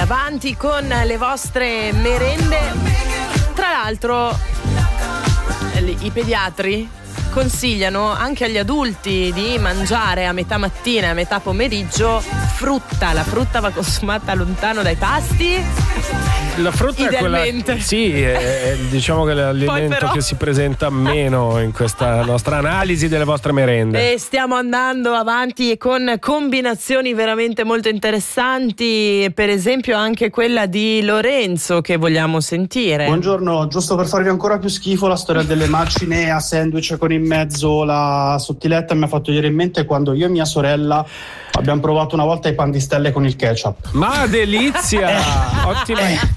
avanti con le vostre merende. Tra l'altro i pediatri consigliano anche agli adulti di mangiare a metà mattina e a metà pomeriggio frutta. La frutta va consumata lontano dai pasti. La frutta è quella, sì, diciamo che è l'alimento che si presenta meno in questa nostra analisi delle vostre merende. E stiamo andando avanti con combinazioni veramente molto interessanti, per esempio anche quella di Lorenzo che vogliamo sentire. Buongiorno, giusto per farvi ancora più schifo, la storia delle macine a sandwich con in mezzo la sottiletta mi ha fatto venire in mente quando io e mia sorella abbiamo provato una volta i pan di stelle con il ketchup. Ma delizia! Ottima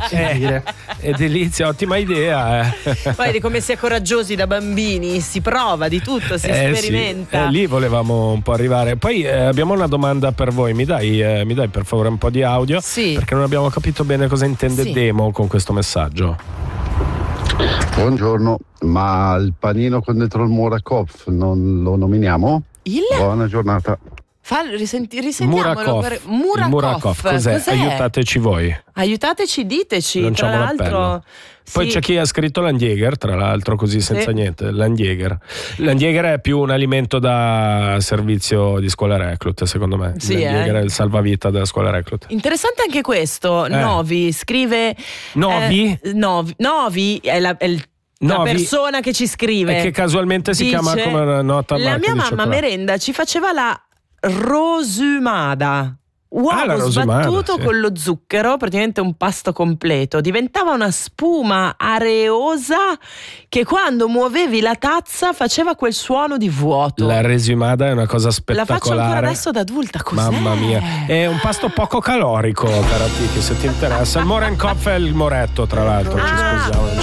delizia, ottima idea. Poi di come si è coraggiosi da bambini, si prova di tutto, si sperimenta. Sì. Lì volevamo un po' arrivare. Poi abbiamo una domanda per voi. Mi dai per favore un po' di audio? Sì. Perché non abbiamo capito bene cosa intende Demo con questo messaggio. Buongiorno, ma il panino con dentro il Murakov non lo nominiamo? Buona giornata. Risentiamolo. Murakov, cos'è? Aiutateci voi. Aiutateci, diteci. Lanciamo tra l'altro. Poi c'è chi ha scritto l'Handjäger, tra l'altro, così senza niente. L'Handjäger è più un alimento da servizio di scuola reclut, secondo me. L'Handjäger è il salvavita della scuola reclut. Interessante anche questo. Novi scrive. Novi? Novi è la persona che ci scrive. E che casualmente si chiama come una nota. La mia mamma merenda ci faceva la rosumada. Uovo sbattuto con lo zucchero, praticamente un pasto completo. Diventava una spuma areosa che quando muovevi la tazza faceva quel suono di vuoto. La resumada è una cosa spettacolare. La faccio ancora adesso da adulta. Cos'è? Mamma mia, è un pasto poco calorico, Caratichi, se ti interessa. Il Morenkopf è il moretto, tra l'altro. Ci scusiamo.